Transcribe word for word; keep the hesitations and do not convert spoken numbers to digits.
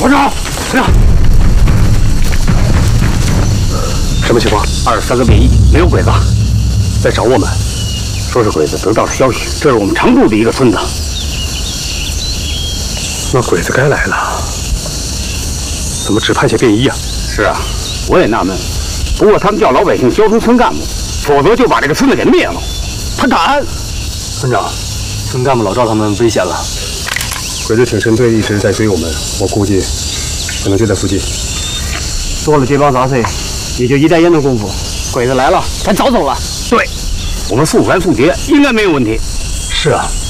团长，团长， 什么情况？ 二十三个便衣，没有鬼子， 在找我们。 说是鬼子得到了消息，这是我们常住的一个村子。 那鬼子该来了，怎么只派些便衣啊？ 是啊，我也纳闷。不过他们叫老百姓交出村干部，否则就把这个村子给灭了。他敢！ 村长，村干部老赵他们危险了。鬼子挺身队一直在追我们，我估计可能就在附近。 多了这帮杂碎，也就一袋烟的功夫，鬼子来了，咱早走了。 对，我们速战速决，应该没有问题。 是啊。